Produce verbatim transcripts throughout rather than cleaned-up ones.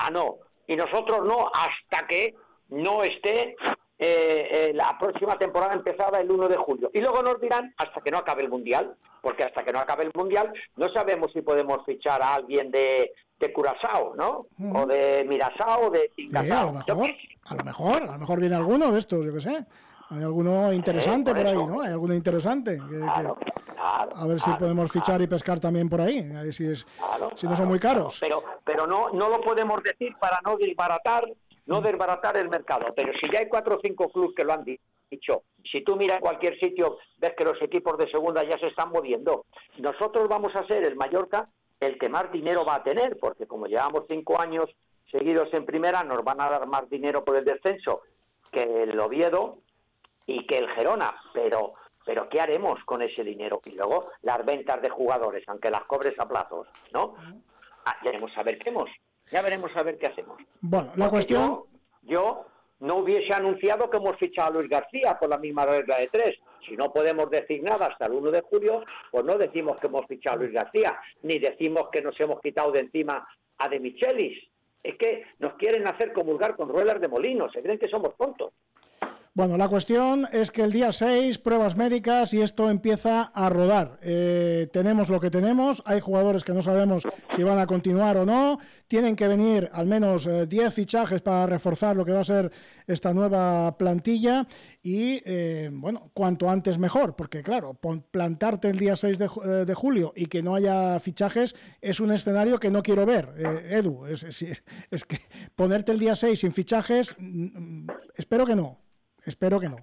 Ah, no. Y nosotros no, hasta que no esté eh, eh, la próxima temporada empezada el uno de julio. Y luego nos dirán hasta que no acabe el Mundial, porque hasta que no acabe el Mundial no sabemos si podemos fichar a alguien de, de Curazao, ¿no? Mm. O de Mirasao, o de Tingatao. Sí, a lo mejor, a lo mejor, a lo mejor viene alguno de estos, yo qué sé. Hay alguno interesante eh, por, por ahí, ¿no? Hay alguno interesante. Que, claro, que, claro, a ver claro, si podemos fichar claro. y pescar también por ahí, a ver si, es, claro, si no claro, son muy caros. Claro. Pero, pero no, no lo podemos decir para no desbaratar, no desbaratar el mercado. Pero si ya hay cuatro o cinco clubes que lo han dicho, si tú miras cualquier sitio, ves que los equipos de segunda ya se están moviendo. Nosotros vamos a ser el Mallorca el que más dinero va a tener, porque como llevamos cinco años seguidos en primera, nos van a dar más dinero por el descenso que el Oviedo y que el Gerona, pero pero ¿qué haremos con ese dinero? Y luego las ventas de jugadores, aunque las cobres a plazos, ¿no? Ah, ya veremos a ver qué hacemos, ya veremos a ver qué hacemos. Bueno, la Porque cuestión... Yo, yo no hubiese anunciado que hemos fichado a Luis García por la misma regla de tres. Si no podemos decir nada hasta el uno de julio, pues no decimos que hemos fichado a Luis García, ni decimos que nos hemos quitado de encima a De Michelis. Es que nos quieren hacer comulgar con ruedas de molino, se creen que somos tontos. Bueno, la cuestión es que el día seis, pruebas médicas y esto empieza a rodar. Eh, tenemos lo que tenemos, hay jugadores que no sabemos si van a continuar o no, tienen que venir al menos eh, diez fichajes para reforzar lo que va a ser esta nueva plantilla y, eh, bueno, cuanto antes mejor, porque claro, plantarte el día seis de, de julio y que no haya fichajes es un escenario que no quiero ver, eh, Edu, es, es, es que ponerte el día seis sin fichajes, mm, espero que no. Espero que no.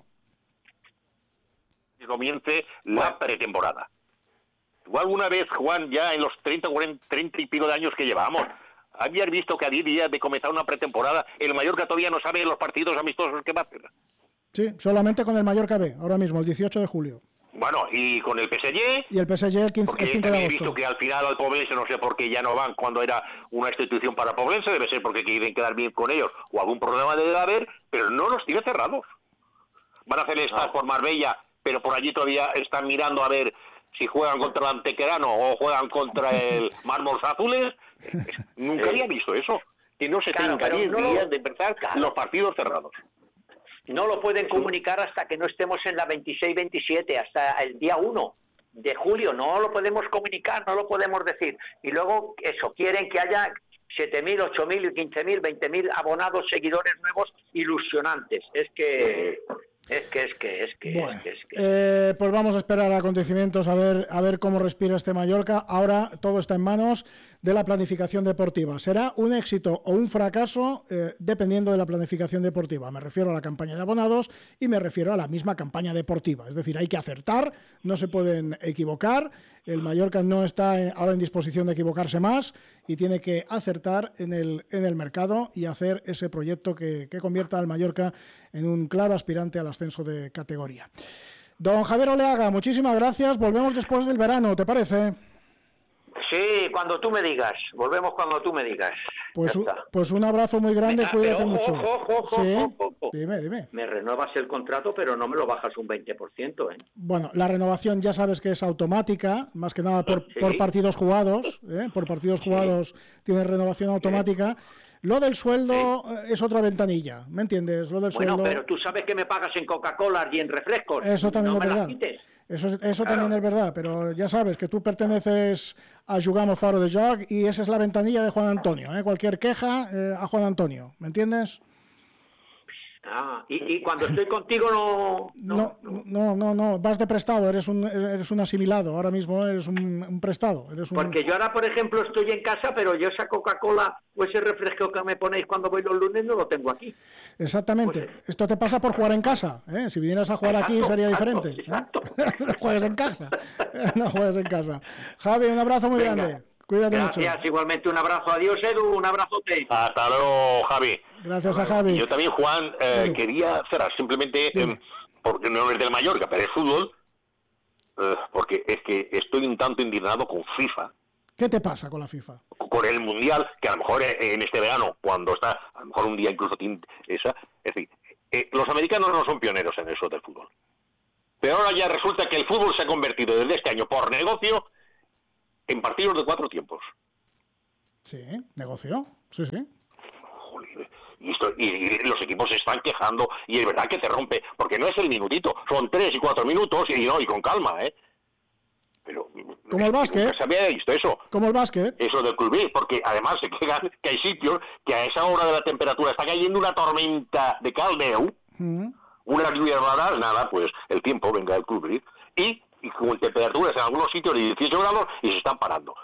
Que comience la pretemporada. Igual una vez, Juan, ya en los treinta, cuarenta, treinta y pico de años que llevamos, habías visto que a diez días de comenzar una pretemporada, el Mallorca todavía no sabe los partidos amistosos que va a hacer. Sí, solamente con el Mallorca B, ahora mismo, el dieciocho de julio. Bueno, y con el P S G... Y el P S G el, quince, porque el cinco de agosto. He visto que al final al Poblense, no sé por qué ya no van cuando era una institución para Poblense, debe ser porque quieren quedar bien con ellos, o algún problema debe haber, pero no los tiene cerrados. Van a hacer estas no. por Marbella, pero por allí todavía están mirando a ver si juegan contra el Antequerano o juegan contra el Mármoles Azules. Nunca había visto eso, que no se claro, tengan diez no días lo... de empezar claro. los partidos cerrados. No lo pueden comunicar hasta que no estemos en la veintiséis veintisiete, hasta el día uno de julio, no lo podemos comunicar, no lo podemos decir. Y luego eso, quieren que haya siete mil, ocho mil, quince mil, veinte mil abonados, seguidores nuevos, ilusionantes. Es que... Es que, es que, es que, bueno, es que, es que. Eh, pues vamos a esperar a acontecimientos a ver, a ver cómo respira este Mallorca. Ahora todo está en manos de la planificación deportiva. Será un éxito o un fracaso eh, dependiendo de la planificación deportiva. Me refiero a la campaña de abonados y me refiero a la misma campaña deportiva. Es decir, hay que acertar, no se pueden equivocar. El Mallorca no está en, ahora en disposición de equivocarse más y tiene que acertar en el, en el mercado y hacer ese proyecto que, que convierta al Mallorca en un claro aspirante al ascenso de categoría. Don Javier Oleaga, muchísimas gracias. Volvemos después del verano, ¿te parece? Sí, cuando tú me digas. Volvemos cuando tú me digas. Pues, un, pues un abrazo muy grande, ah, cuídate ojo, mucho. Ojo, ojo, ¿Sí? ojo, ojo. Dime, dime. Me renuevas el contrato, pero no me lo bajas un veinte por ciento, ¿eh? Bueno, la renovación ya sabes que es automática, más que nada por, ¿Sí? por partidos jugados, ¿eh? Por partidos ¿Sí? jugados tiene renovación automática. ¿Sí? Lo del sueldo ¿Sí? es otra ventanilla, ¿me entiendes? Lo del bueno, sueldo... pero tú sabes que me pagas en Coca-Cola y en refrescos. Eso también no es me verdad. Las quites. Eso, es, eso claro. también es verdad, pero ya sabes que tú perteneces a Jugamos Faro de Jog y esa es la ventanilla de Juan Antonio, ¿eh? Cualquier queja eh, a Juan Antonio, ¿me entiendes? Ah, y, y cuando estoy contigo no no no, no, no, no, vas de prestado, eres un eres un asimilado, ahora mismo eres un, un prestado. Eres un... Porque yo ahora, por ejemplo, estoy en casa, pero yo esa Coca-Cola o ese refresco que me ponéis cuando voy los lunes no lo tengo aquí. Exactamente. Pues, esto te pasa por jugar en casa, ¿eh? Si vinieras a jugar exacto, aquí sería exacto, diferente. Exacto. ¿eh? No juegues en casa. No juegues en casa. Javi, un abrazo muy Venga. grande. Cuídate Gracias, mucho. Gracias, igualmente un abrazo. Adiós, Edu, un abrazote. Hasta luego, Javi. Gracias a Javi. Yo también, Juan, eh, quería cerrar simplemente, eh, porque no es del Mallorca, pero es fútbol, eh, porque es que estoy un tanto indignado con FIFA. ¿Qué te pasa con la FIFA? Con el Mundial, que a lo mejor en este verano, cuando está, a lo mejor un día incluso esa, es decir, eh, los americanos no son pioneros en eso del fútbol. Pero ahora ya resulta que el fútbol se ha convertido desde este año por negocio en partidos de cuatro tiempos. Sí, negocio, sí, sí. Y, esto, y los equipos se están quejando, y es verdad que te rompe, porque no es el minutito, son tres y cuatro minutos, y no, y con calma, ¿eh? Pero como el básquet, nunca se había visto eso. Como el básquet. Eso del club, porque además se quejan que hay sitios que a esa hora de la temperatura está cayendo una tormenta de caldeu, mm. unas lluvias raras, nada, pues el tiempo venga del club, y, y con temperaturas en algunos sitios de dieciocho grados y se están parando.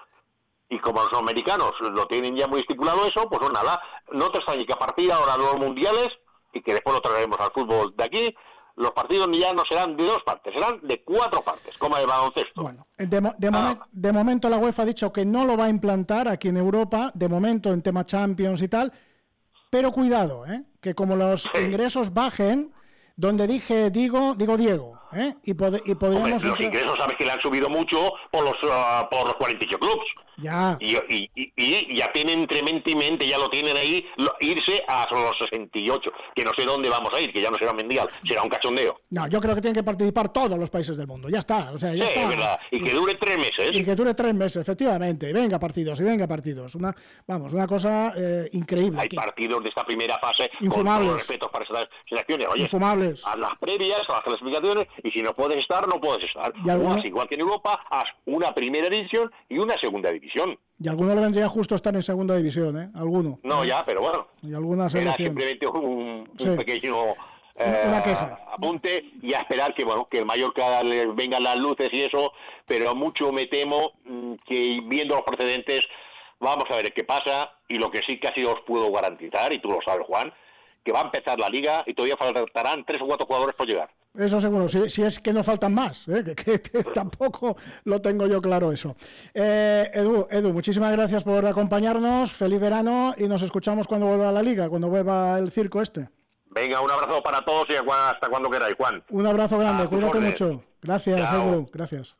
Y como los americanos lo tienen ya muy estipulado eso, pues no, nada, no te extrañe que a partir ahora de los mundiales, y que después lo traeremos al fútbol de aquí, los partidos ya no serán de dos partes, serán de cuatro partes, como el baloncesto. Bueno, de, mo- de, momen- ah. de momento la UEFA ha dicho que no lo va a implantar aquí en Europa, de momento en tema Champions y tal, pero cuidado, ¿eh? Que como los sí. ingresos bajen, donde dije digo, digo Diego, ¿eh? Y, pod- y podríamos... Hombre, los ingresos sabes que le han subido mucho por los, uh, por los cuarenta y ocho clubs. Ya. Y, y, y, y ya tienen trementemente, ya lo tienen ahí, lo, irse a los sesenta y ocho, que no sé dónde vamos a ir, que ya no será mundial, será un cachondeo. No, yo creo que tienen que participar todos los países del mundo, ya está. O sea, ya sí, está. Es verdad, y, y que dure tres meses. Y que dure tres meses, efectivamente, y venga partidos, y venga partidos. Una, vamos, una cosa eh, increíble. Hay aquí. partidos de esta primera fase, infumables. Con todos los respetos para estas selecciones. Oye, infumables. Haz las previas, a las clasificaciones, y si no puedes estar, no puedes estar. Alguno... O haz, igual que en Europa, haz una primera división y una segunda división. Y a alguno le vendría justo estar en segunda división, ¿eh? Alguno. No, ya, pero bueno. Y alguna era simplemente un, un sí. pequeño eh, una queja. apunte y a esperar que bueno que el Mallorca le vengan las luces y eso, pero mucho me temo que viendo los precedentes vamos a ver qué pasa, y lo que sí casi os puedo garantizar, y tú lo sabes, Juan, que va a empezar la liga y todavía faltarán tres o cuatro jugadores por llegar. Eso seguro, si, si es que no faltan más, ¿eh? que, que, que tampoco lo tengo yo claro eso. Eh, Edu, Edu, muchísimas gracias por acompañarnos, feliz verano, y nos escuchamos cuando vuelva a la liga, cuando vuelva el circo este. Venga, un abrazo para todos y hasta cuando queráis, Juan. Un abrazo grande, ah, cuídate mucho. Gracias, Chao. Edu, gracias.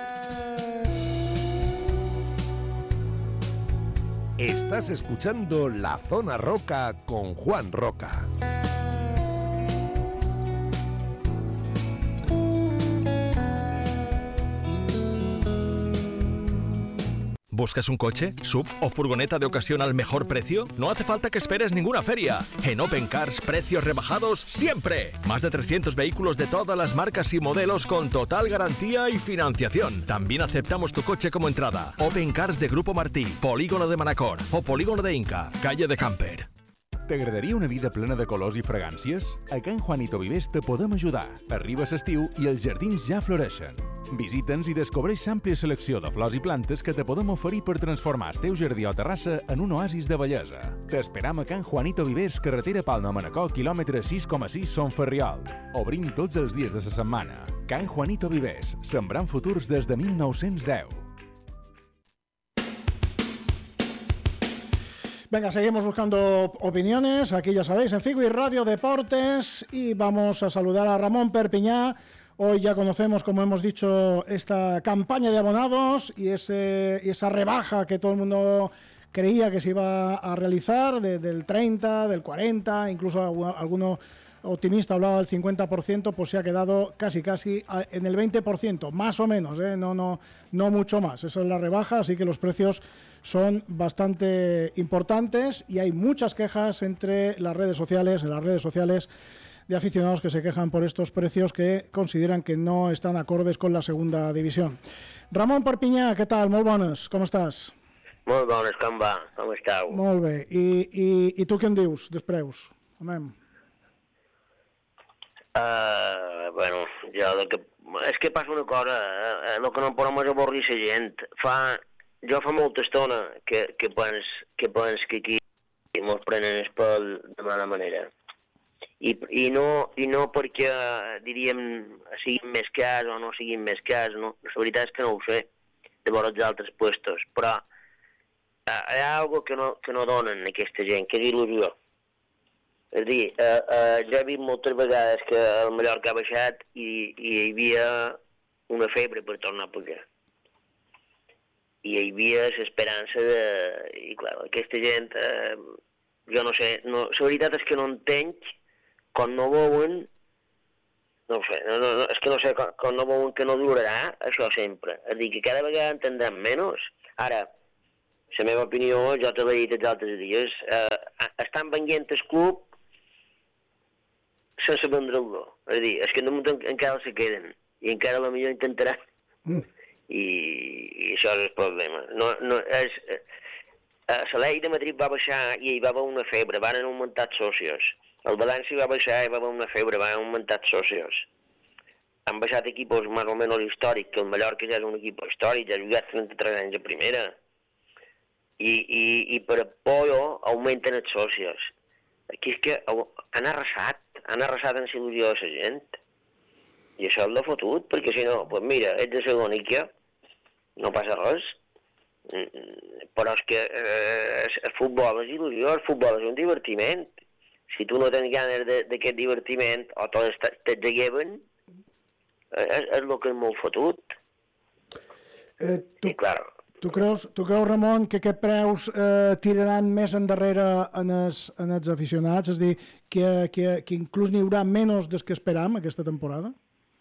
Estás escuchando La Zona Roca con Juan Roca. ¿Buscas un coche, sub o furgoneta de ocasión al mejor precio? No hace falta que esperes ninguna feria. En Open Cars, precios rebajados siempre. Más de trescientos vehículos de todas las marcas y modelos con total garantía y financiación. También aceptamos tu coche como entrada. Open Cars de Grupo Martí, Polígono de Manacor o Polígono de Inca, calle de Camper. T'agradaria una vida plena de colors i fragàncies? A Can Juanito Vivers te podem ajudar. Arriba l'estiu i els jardins ja floreixen. Visita'ns i descobreix l'àmplia selecció de flors i plantes que te podem oferir per transformar el teu jardí o terrassa en un oasis de bellesa. T'esperam a Can Juanito Vivers, carretera Palma Manacor, quilòmetre sis coma sis, Son Ferriol. Obrim tots els dies de la setmana. Can Juanito Vivers, sembrant futurs des de mil nou-cents deu. Venga, seguimos buscando opiniones, aquí ya sabéis, en Figo y Radio Deportes, y vamos a saludar a Ramón Perpiñá. Hoy ya conocemos, como hemos dicho, esta campaña de abonados y, ese, y esa rebaja que todo el mundo creía que se iba a realizar, de, del treinta, del cuarenta, incluso alguno optimista hablaba del cincuenta por ciento, pues se ha quedado casi casi en el veinte por ciento, más o menos, ¿eh? no, no, no mucho más. Esa es la rebaja, así que los precios son bastante importantes y hay muchas quejas entre las redes sociales, en las redes sociales de aficionados que se quejan por estos precios que consideran que no están acordes con la segunda división. Ramón Perpinyà, què tal? Molt bones, com estàs? Molt bones, com va? Com esteu? Molt bé. I, i, i tu què en dius, dels preus? Anem. Uh, bueno, jo del que... És que passa una cosa, eh, el que no podem és avorrir la gent. Fa... Jo fa molta estona que, que, pens, que pens que aquí mos prenen el pèl de mala manera. I, i, no, I no perquè, diríem, siguin més cars o no siguin més cars, no? La veritat és que no ho sé, de veure els altres puestos, però eh, hi ha alguna que no, que no donen aquesta gent, que és il·lusió. És a dir, eh, eh, ja he vist moltes vegades que el Mallorca ha baixat i, i hi havia una febre per tornar a pujar. I hi havia l'esperança de... I clar, aquesta gent, eh, jo no sé, no, la veritat és que no entenc quan no veuen, no ho sé, no, no, és que no sé, quan, quan no veuen que no durarà això sempre. És a dir, que cada vegada entendrem menys. Ara, la meva opinió, jo te l'he dit els altres dies, eh, estan venint el club sense vendre-lo. És a dir, és que no encara se queden, i encara la millor intentaran. Mm. I, I això és el problema. No, no, és, eh, l'Atlètic de Madrid va baixar i hi va haver una febre, van augmentar els socios. El València va baixar i hi va haver una febre, van augmentar els socios. Han baixat equipos més o menys històrics, que el Mallorca ja és un equip històric, ja ha jugat trenta-tres anys a primera. I, i, i per apoyo augmenten els socios. Aquí és que han arrasat, han arrasat en il·lusió a la gent. I això l'ha fotut, perquè si no, doncs mira, ets de segona i què? No passa res. Però és que eh, el futbol és il·lusió, el futbol és un divertiment. Si tu no tens ganes d'aquest divertiment, o tots t'exegueven, és, és el que és molt fotut. Eh, tu... I clar... Tu creus, tu creus, Ramon, que aquests preus eh, tiraran més endarrere en els, en els aficionats? És a dir, que, que, que inclús n'hi haurà menys des que esperam aquesta temporada?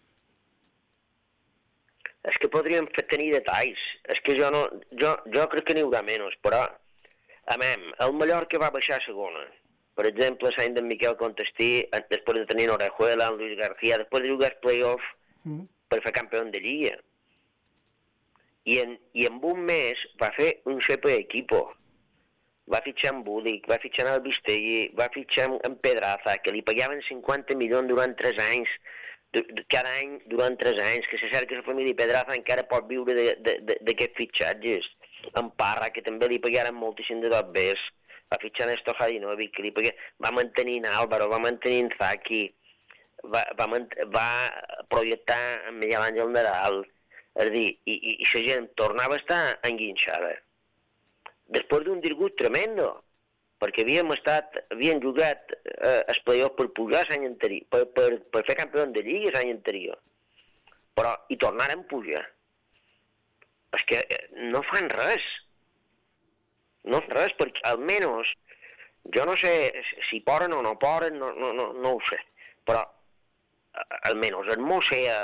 És que podríem tenir detalls. És que jo, no, jo, jo crec que n'hi haurà menys, però, amem, el Mallorca va baixar a segona. Per exemple, l'any d'en Miquel Contestí, després de tenir Orejuela, en Luis García, després de jugar el play-off mm. per fer campió de Lliga. I en, I en un mes va fer un super equipo. Va fitxar en Budic, va fitxar en Albistelli, va fitxar en Pedraza, que li pagaven cinquanta milions durant tres anys, cada any durant tres anys, que se sap que la família Pedraza encara pot viure d'aquests fitxatges. En Parra, que també li pagaren moltíssim de dos bes, va fitxar en Stojadinovic, que li pagaren... va mantenir en Álvaro, va mantenir en Zaki, va, va, va projectar en Miguel Ángel Nadal. És a dir, i, i, i la gent tornava a estar enguinxada. Després d'un disgust tremendo, perquè havíem estat, havíem jugat eh, el play-off per pujar l'any anterior, per, per, per fer campió de Lliga l'any anterior. Però hi tornaren a pujar. És que no fan res. No fan res, perquè almenys, jo no sé si poden o no poden, no, no, no, no ho sé, però almenys el Mosea,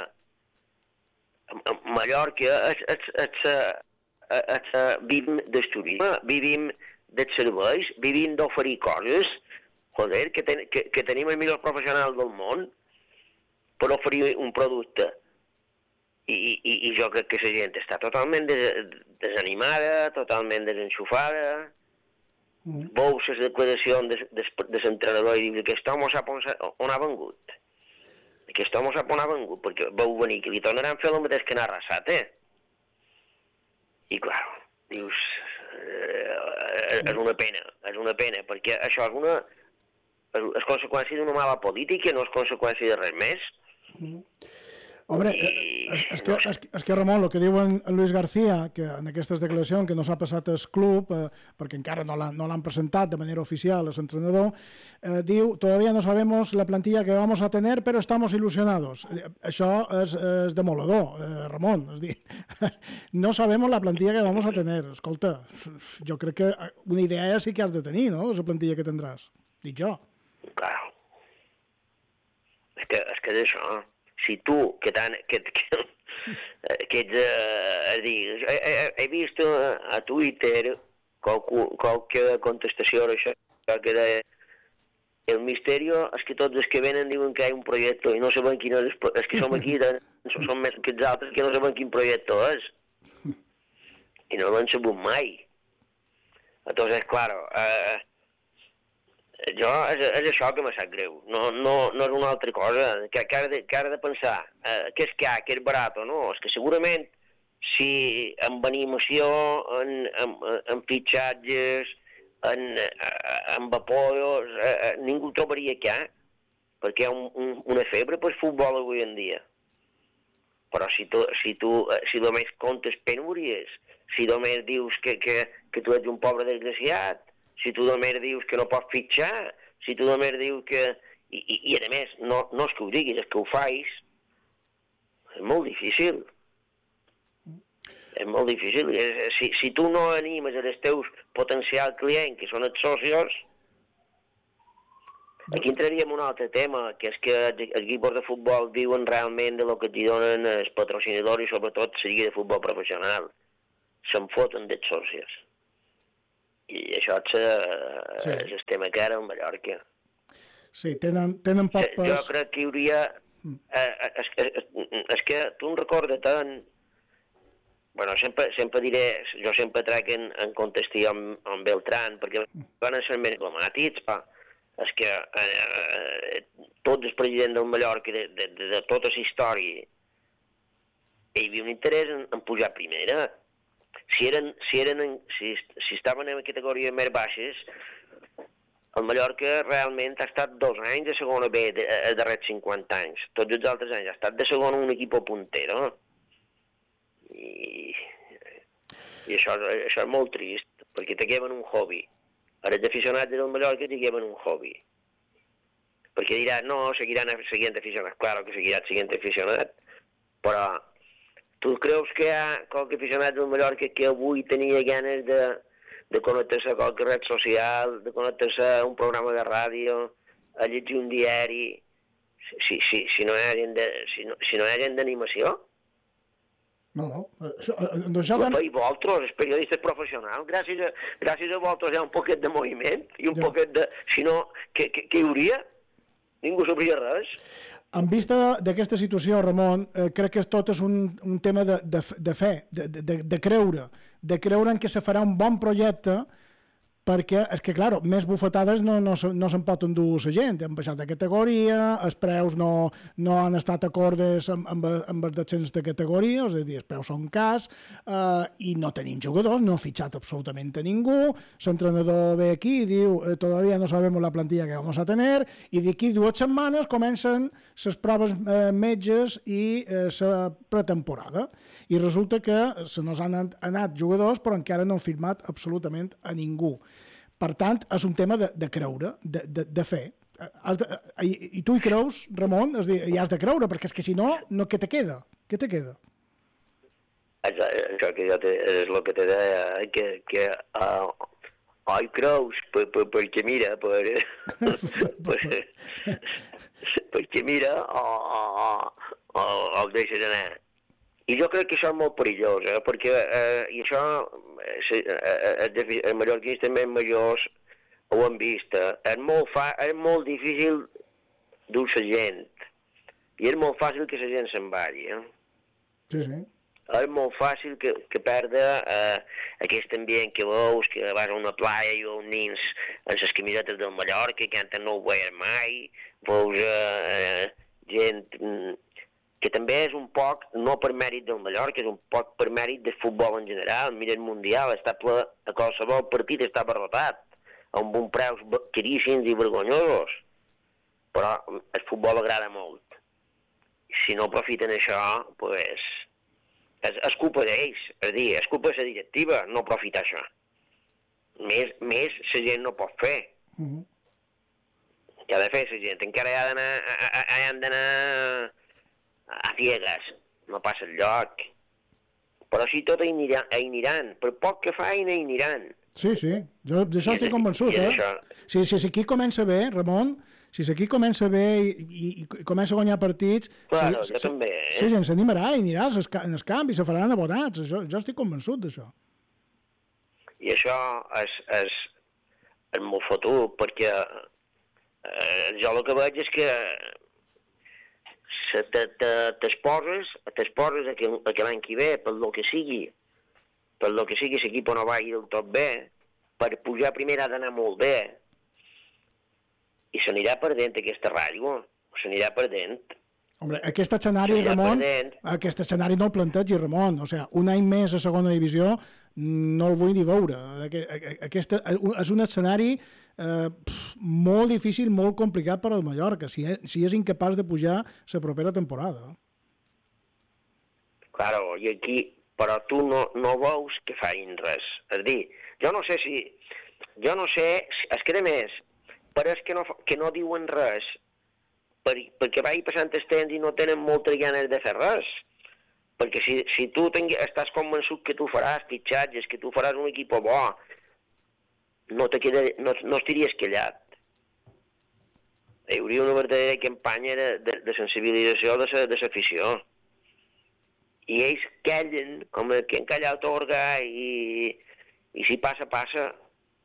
Mallorca, vivim d'estudiar, vivim dels serveis, vivim d'oferir coses, joder, que, ten, que, que tenim el millor professional del món per oferir un producte. I, i, i jo crec que la gent està totalment des, desanimada, totalment desenxufada. Mm. Veus les declaracions de, de, de l'entrenador i dius que aquest home sap on, on ha vengut. Aquest home sap on ha vengut, perquè vau venir, que li tornaran a fer el mateix que n'ha arrasat, eh? I clar, dius, eh, és una pena, és una pena, perquè això és una... és conseqüència d'una mala política, no és conseqüència de res més. Mm. Home, és, és, que, és, és que, Ramon, el que diu en, en Luis García, que en aquestes declaracions que no s'ha passat al club, eh, perquè encara no l'han no presentat de manera oficial al entrenador, eh, diu, todavía no sabemos la plantilla que vamos a tener, pero estamos ilusionados. Això és, és demoledor, eh, Ramon. És dir, no sabemos la plantilla que vamos a tener. Escolta, jo crec que una idea sí que has de tenir, no?, de la plantilla que tindràs. Dic jo. Clar. És que és, que és això. Si tu, que tant... que, que, que ets... Eh, dir, he, he, he vist a Twitter qualque, qualque contestació a això, que deia el misteri és que tots els que venen diuen que hi ha un projecte i no saben quin és... És que som aquí, som més que els altres que no saben quin projecte és. I no l'han sabut mai. Entonces, claro... Eh, Jo, és, és això que m'ha sap greu, no, no, no és una altra cosa, que, que, ha, de, que ha de pensar eh, què és que ha, que és barat o no, és que segurament si amb animació, en, en, en fitxatges, en, en vapors, eh, eh, ningú trobaria que hi ha, perquè hi ha un, un, una febre per futbol avui en dia. Però si tu, si tu si només comptes penúries, si només dius que, que, que tu ets un pobre desgraciat, si tu només dius que no pots fitxar, si tu només dius que... I, i, i a més, no, no és que ho diguis, és que ho fais. És molt difícil. És molt difícil. Si, si tu no animes els teus potencials clients, que són els socios, aquí entraríem en un altre tema, que és que els equips de futbol viuen realment de lo que els donen els patrocinadors i sobretot la lliga de futbol professional. Se'n foten dels socios. I això és, Sí. és el tema que era a Mallorca. Sí, tenen, tenen poc Jo pes. crec que hi hauria... Eh, és, és, és que tu em recordes tant... Bueno, sempre, sempre diré, jo sempre trec en, en contestir amb, amb Beltrán, perquè van ser més diplomàtics, pa. És que eh, eh, tot el president del Mallorca, de, de, de, de tota la història, hi havia un interès en, en pujar a primera. Si, eren, si, eren en, si, si estaven en categories més baixes, el Mallorca realment ha estat dos anys de segona B, de, de, de darrers cinquanta anys. Tots els altres anys ha estat de segona un equip puntero. I, i això, això és molt trist, perquè te lleven un hobby. Ara els aficionats del Mallorca te lleven un hobby. Perquè diran, no, seguiran seguint aficionats. Claro que seguiran seguint aficionats, però tu creus que hi ha qualque aficionat del Mallorca que avui tenia ganes de, de connectar-se a qualque red social, de connectar-se a un programa de ràdio, a llegir un diari, si, si, si no hi ha gent de, si no, si no hi ha gent d'animació? No, no. Això, doncs això Però i vosaltres, els periodistes professionals, gràcies a, gràcies a vosaltres hi ha un poquet de moviment i un Ja. poquet de... Si no, què, què, què hi hauria? Ningú sabria res. En vista d'aquesta situació, Ramon, eh, crec que tot és un, un tema de, de, de fe, de, de, de creure, de creure en que se farà un bon projecte, perquè, és que, clar, més bufetades no, no, se, no se'n pot endur la gent. Han baixat de categoria, els preus no, no han estat acordes amb, amb, amb els descens de categoria, és a dir, els preus són cars, eh, i no tenim jugadors, no ha fitxat absolutament a ningú, l'entrenador ve aquí i diu, eh, todavía no sabemos la plantilla que vamos a tener, i d'aquí dues setmanes comencen les proves eh, metges i la eh, pretemporada. I resulta que se nos han anat jugadors, però encara no han firmat absolutament a ningú. Per tant, és un tema de, de creure, de, de, de fer. Has de, i, I tu hi creus, Ramon? És dir, hi has de creure, perquè és que si no, no què te queda? Què te queda? Això que jo te, és el que te deia, que, que uh, oh, hi creus, per, per, perquè mira, per, per, perquè mira, o, o, o, o el deixes anar. I jo crec que això és molt perillós, eh? Perquè eh, i això eh, eh, els mallorquins també majors ho han vist. Eh? És, molt fa, és molt difícil dur la gent i és molt fàcil que la gent se'n vagi. Eh? Sí, sí. És molt fàcil que, que perda eh, aquest ambient que veus, que vas a una playa i veus nins amb les camisetes del Mallorca, que antes no ho veien mai, veus eh, eh, gent... que també és un poc, no per mèrit del Mallorca, és un poc per mèrit del futbol en general. Mira el Mundial, està ple, a qualsevol partit està abarrotat, amb un preus caríssims i vergonyosos. Però el futbol agrada molt. Si no aprofiten això, pues, és, és culpa d'ells, és dir, és culpa de la directiva no aprofitar això. Més, més la gent no pot fer. Uh -huh. Què ha de fer la gent? Encara hi ha d'anar... Han d'anar... a ciegas, no passa el lloc. Però si tot hi aniran, hi aniran. Per poc que fain, hi aniran. Sí, sí, jo d'això estic convençut, eh? Si, si, si aquí comença bé, Ramon, si aquí comença bé i, i, i comença a guanyar partits... Claro, si, jo si, també, eh? Sí, gent s'animarà i anirà en els camps i se faran abonats, això, jo estic convençut d'això. I això és, és, és molt fotut, perquè eh, jo el que veig és que t'esposes t'esposes a que, a que l'any que ve, per lo que sigui, per lo que sigui l'equip no va del tot bé, per pujar primer ha d'anar molt bé, i s'anirà perdent aquesta ràdio, s'anirà perdent. Hombre, aquest escenari, Ramon, aquest escenari no el plantegi, Ramon. O sigui, un any més a segona divisió no el vull ni veure. Aquest és un escenari eh, molt difícil, molt complicat per al Mallorca, si és, si és incapaç de pujar la propera temporada. Claro, i aquí, però tu no, no veus que facin res. És a dir, jo no sé si... Jo no sé... És que, a més, però és que no, que no diuen res, per, perquè vagi passant el temps i no tenen moltes ganes de fer res. Perquè si, si tu tingui, estàs convençut que tu faràs fitxatges, que tu faràs un equip bo, no, te queda, no, no estiries callat. Hi hauria una verdadera campanya de, de, de sensibilització de l'afició. I ells callen, com que han callat Orga, i, i si passa, passa.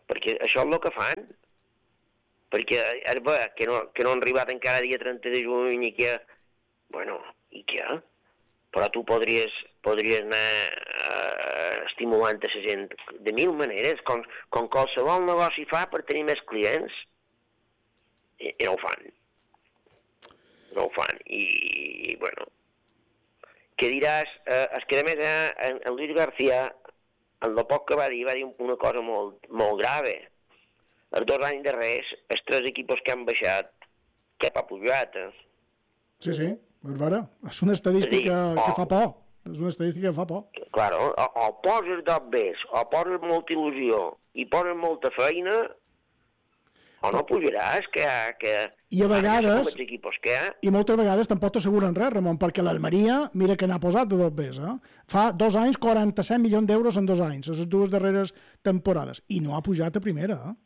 perquè això és el que fan. Perquè és bé que no, que no han arribat encara dia trenta de juny i que... Bueno, i què? Però tu podries, podries anar uh, estimulant a la gent de mil maneres, com, com qualsevol negoci fa per tenir més clients. I, i no ho fan. No ho fan. I, i bueno... Què diràs? Eh, és que a més eh, en, en Luis García, en el poc que va dir, va dir una cosa molt, molt grave. Els dos anys darrers, els tres equips que han baixat, què ha pujat, eh? Sí, sí, és vera. És una estadística dir, que fa por. És una estadística que fa por. Claro, o, o poses dos bés, o poses molta il·lusió, i poses molta feina, o no pujaràs, que... que I a vegades, que ha... i moltes vegades tampoc t'asseguren res, Ramon, perquè l'Almeria, mira que n'ha posat de dos bés, eh? Fa dos anys, quaranta-set milions d'euros en dos anys, les dues darreres temporades, i no ha pujat a primera, eh?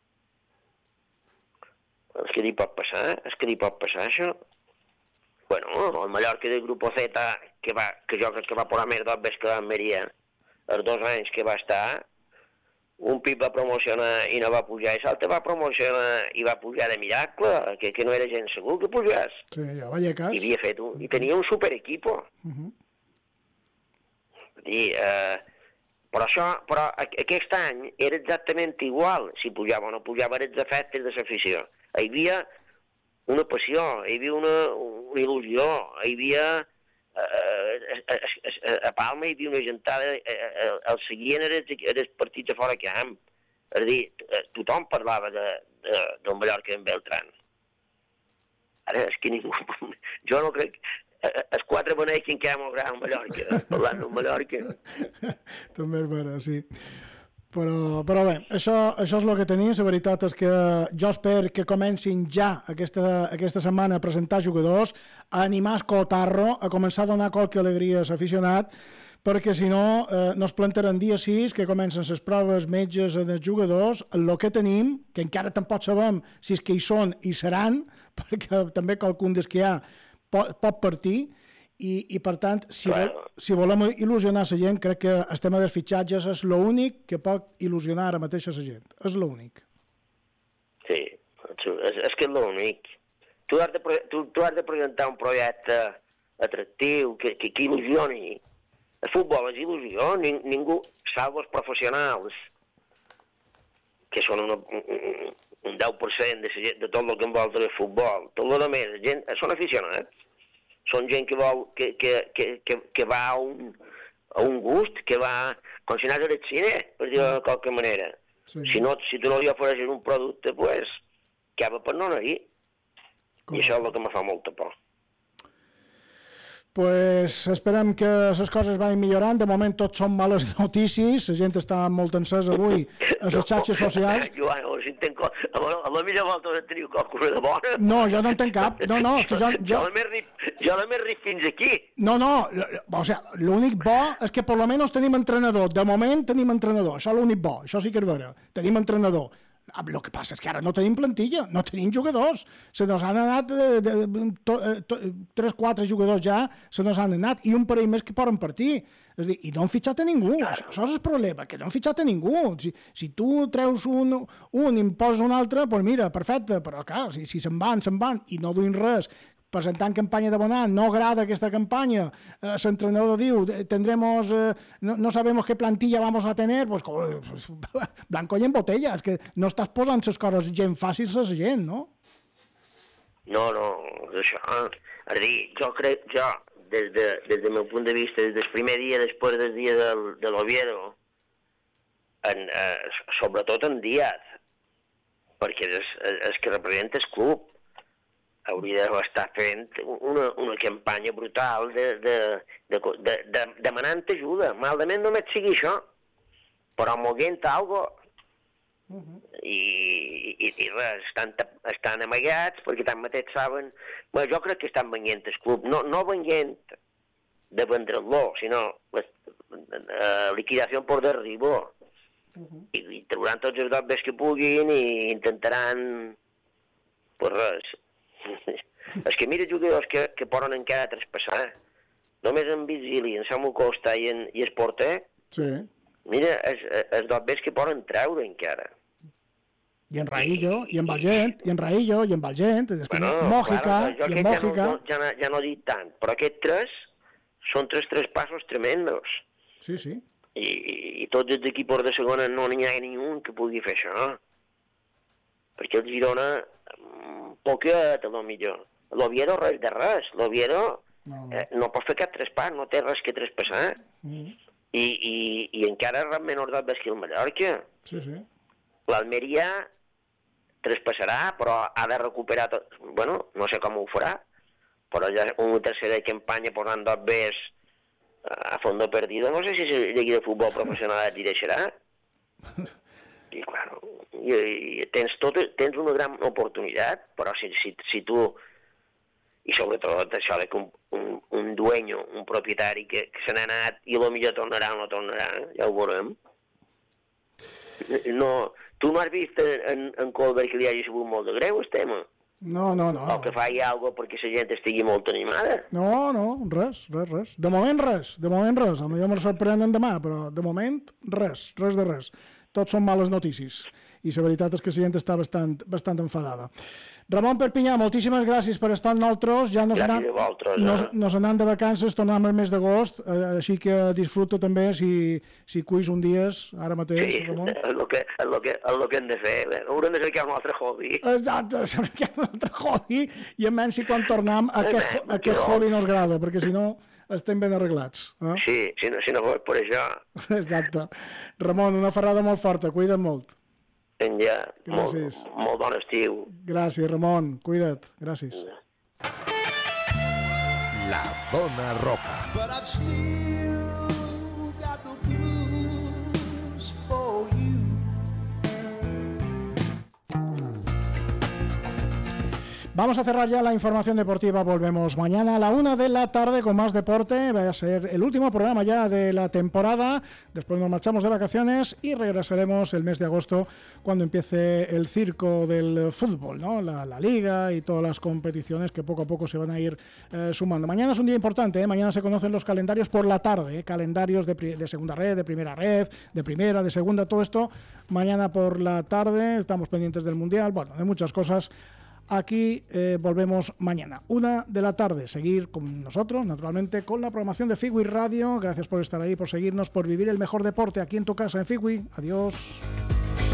És que li pot passar, és que li pot passar això. Bueno, el Mallorca del Grupo Z, que, va, que jo crec que va posar més dos bés que l'Almeria, els dos anys que va estar, un pip va promocionar i no va pujar, i l'altre va promocionar i va pujar de miracle, que, que no era gens segur que pujés. Sí, ja Vallecas. I havia fet un, i tenia un superequipo. Uh -huh. I, eh, però això, però aquest any era exactament igual, si pujava o no pujava, eren els efectes de l'afició. Hi havia una passió, hi havia una, una il·lusió, hi havia... A, a, a Palma hi havia una gentada, el seguien els partits a fora camp. És a dir, tothom parlava de, de, del Mallorca en Beltrán. Ara, és que ningú... Jo no crec... Els quatre bonets que encara m'agrada en Mallorca, parlant del Mallorca. També és vera, sí. Però, però bé, això, això és el que tenim. La veritat és que jo espero que comencin ja aquesta, aquesta setmana a presentar jugadors, a animar el cotarro, a començar a donar qualque alegria a l'aficionat, perquè si no, eh, no es plantaran dia sis, que comencen les proves metges dels jugadors, el que tenim, que encara tampoc sabem si és que hi són i seran, perquè també qualcun dels que hi ha pot, pot partir, I, i per tant, si, vol, si volem il·lusionar la gent, crec que el tema dels fitxatges és l'únic que pot il·lusionar ara mateix a la gent. És l'únic. Sí, és, és que és l'únic. Tu, tu, tu has de presentar un projecte atractiu, que, que, que il·lusioni. El futbol és il·lusió, Ning, ningú, salvo els professionals, que són una, un, un deu per cent de, de tot el que envolta el futbol. Tot el més, gent, són aficionats. Són gent que, vol, que, que, que, que, que va a un, a un gust, que va com si anés al cine, per dir-ho de qualque manera. Sí. Si, no, si tu no li ofereixes un producte, pues, acaba per no anar-hi. I això és el que me fa molta por. Pues esperem que les coses vagin millorant. De moment tot són males notícies. La gent està molt encesa avui a les xarxes socials. Joan, si entenc, a la millor volta de tenir qualsevol de bona. No, jo no en tenc cap. No, no, és que jo... Jo, jo la m'he rit fins aquí. No, no, o sea, l'únic bo és que per lo menos tenim entrenador. De moment tenim entrenador. Això és l'únic bo. Això sí que és vera. Tenim entrenador. El que passa és que ara no tenim plantilla, no tenim jugadors. Se nos han anat tres quatre jugadors ja, se nos han anat, i un parell més que poden partir. És dir, i no han fitxat a ningú. Això, això és el problema, que no han fitxat a ningú. Si, si tu treus un, un i em poses un altre, doncs mira, perfecte, però clar, si, si se'n van, se'n van, i no duin res, presentant campanya d'abonat, no agrada aquesta campanya, eh, l'entrenador diu, tendremos, eh, no, no sabemos qué plantilla vamos a tener, pues, pues blanco y en botella, és que no estàs posant les coses gent fàcils a la gent, no? No, no, això, és a dir, jo crec, jo, des, de, des del meu punt de vista, des del primer dia, després del dia del, de l'Oviedo, en, eh, sobretot en Díaz, perquè és, és que representa el club, hauria d'estar fent una, una campanya brutal de, de, de, de, de, demanant ajuda. Malament només sigui això, però moguent alguna cosa. Uh -huh. I, i, i res, estan, estan amagats perquè tanmateix saben... Bé, jo crec que estan venient el club, no, no venient de vendre-lo, sinó uh, liquidació per derribo. Uh -huh. I, I trauran tots els dobles que puguin i intentaran... Pues res... És que mira jugadors que, que poden encara traspassar. Només en Vigili, en Samu Costa i en i Esporter, sí. Mira, els, els dobles que poden treure encara. I en Raillo, i en Valgent, i en Raillo, i en Valgent, és que bueno, Mòjica, claro, i en Mòjica... Ja no, ja, no, ja no dic tant, però aquests tres són tres traspassos tremendos. Sí, sí. I, i tots els equips de segona no n'hi ha ningú que pugui fer això. Perquè el Girona, poquet, a lo millor. L'Oviedo res de res. L'Oviedo no, no. Eh, no pot fer cap traspàs, no té res que traspassar. Mm. I, i, I encara res menor del que el Mallorca. Sí, sí. L'Almeria traspassarà, però ha de recuperar tot. Bueno, no sé com ho farà, però ja una tercera campanya posant dos bes a fondo perdido, no sé si l'equip de futbol professional et deixarà. I, claro, i, i tens, tot, tens una gran oportunitat, però si, si, si tu, i sobretot això de que un, un, un dueño, un propietari que, que se n'ha anat i potser tornarà o no tornarà, ja ho veurem. No, tu no has vist en, en Colbert que li hagi sigut molt de greu el tema? No, no, no. O que faci alguna cosa perquè la gent estigui molt animada? No, no, res, res, res. De moment res, de moment res. A lo millor me sorprenen demà, però de moment res, res de res. Tots són males notícies. I la veritat és que la gent està bastant, bastant enfadada. Ramon Perpinyà, moltíssimes gràcies per estar amb nosaltres. Ja nos gràcies a vosaltres. Nos, nos anant de vacances, tornem al mes d'agost, eh, així que disfruta també si, si cuis un dies, ara mateix, sí, Ramon. Sí, és el que, és el que, és el que hem de fer. Haurem de cercar un altre hobby. Exacte, cercar un altre hobby i almenys si quan tornem aquest, aquest hobby no ens agrada, perquè si no estem ben arreglats. Eh? Sí, si no, si no fos per això. Exacte. Ramon, una ferrada molt forta, cuida't molt. Ja, molt, molt bon estiu. Gràcies, Ramon, cuida't. Gràcies. La Zona Roca. But I've still got the blues for you. Vamos a cerrar ya la información deportiva. Volvemos mañana a la una de la tarde con más deporte. Va a ser el último programa ya de la temporada. Después nos marchamos de vacaciones y regresaremos el mes de agosto cuando empiece el circo del fútbol, ¿no? La, la liga y todas las competiciones que poco a poco se van a ir eh, sumando. Mañana es un día importante, ¿eh? Mañana se conocen los calendarios por la tarde, ¿eh? Calendarios de, de segunda red, de primera red, de primera, de segunda, todo esto. Mañana por la tarde estamos pendientes del Mundial, bueno, de muchas cosas. Aquí eh, volvemos mañana, una de la tarde. Seguir con nosotros, naturalmente, con la programación de Figui Radio. Gracias por estar ahí, por seguirnos, por vivir el mejor deporte aquí en tu casa en Figui. Adiós.